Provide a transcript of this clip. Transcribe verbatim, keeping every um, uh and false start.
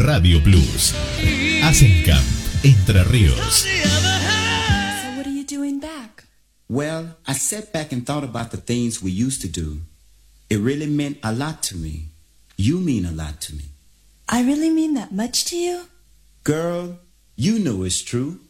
Radio Plus. Asencamp, Entre Ríos. So what are you doing back? Well, I sat back and thought about the things we used to do. It really meant a lot to me. You mean a lot to me. I really mean that much to you? Girl, you know it's true.